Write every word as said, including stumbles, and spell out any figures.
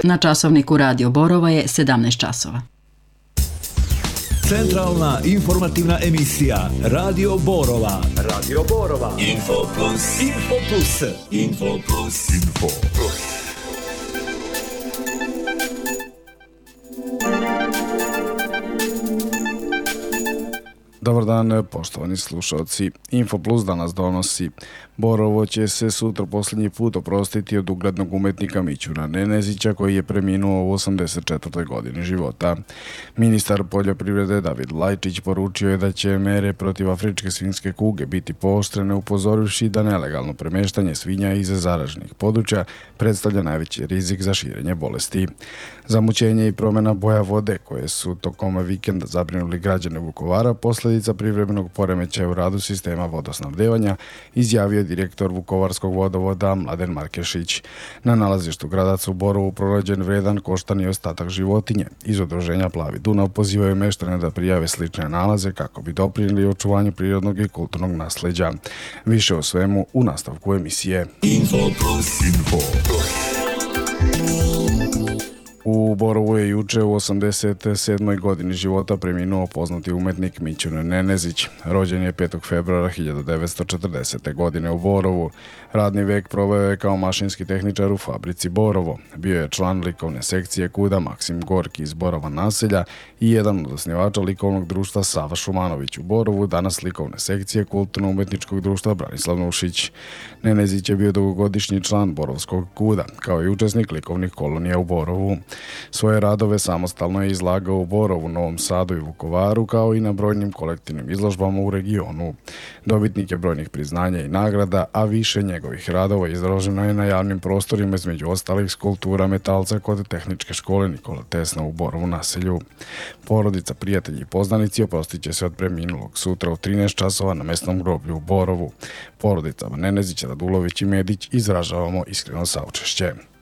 Na časovniku Radio Borova je sedamnaest časova. Centralna informativna emisija Radio Borova. Radio Borova. Info Plus. Info Plus. Info Plus. Info Plus. Dobar dan, poštovani slušalci. Info Plus danas donosi: Borovo će se sutra posljednji put oprostiti od uglednog umetnika Mićuna Nenezića, koji je preminuo u osamdeset četvrtoj godini života. Ministar poljoprivrede David Lajčić poručio je da će mere protiv afričke svinjske kuge biti pooštrene, upozorivši da nelegalno premeštanje svinja iz zaraženih područja predstavlja najveći rizik za širenje bolesti. Zamućenje i promjena boja vode, koje su tokom vikenda zabrinuli građane Vukovara, posljedica privremenog poremećaja u radu sistema vodosnabdevanja, izjavio je direktor Vukovarskog vodovoda Mladen Markešić. Na nalazištu Gradac u Borovu pronađen vredan koštan i ostatak životinje. Iz udruženja Plavi Dunav pozivaju meštane da prijave slične nalaze kako bi doprinijeli očuvanju prirodnog i kulturnog nasleđa. Više o svemu u nastavku emisije. Info Plus. Info Plus. U Borovu je juče u osamdeset sedmoj godini života preminuo poznati umetnik Mićun Nenezić. Rođen je petog februara hiljadu devetsto četrdesete. godine u Borovu. Radni vek proveo je kao mašinski tehničar u fabrici Borovo. Bio je član likovne sekcije KUD-a Maksim Gorki iz Borova naselja i jedan od osnivača likovnog društva Sava Šumanović u Borovu, danas likovne sekcije kulturno-umetničkog društva Branislav Nušić. Nenezić je bio dugogodišnji član Borovskog KUD-a, kao i učesnik likovnih kolonija u Borovu. Svoje radove samostalno je izlagao u Borovu, Novom Sadu i Vukovaru, kao i na brojnim kolektivnim izložbama u regionu. Dobitnik je brojnih priznanja i nagrada, a više njegovih radova izraženo je na javnim prostorima, između ostalih skulptura metalca kod Tehničke škole Nikola Tesla u Borovu naselju. Porodica, prijatelji i poznanici oprostit će se od preminulog sutra u trinaest časova na mesnom groblju u Borovu. Porodicama Nenezić, Radulović i Medić izražavamo iskreno saučešće.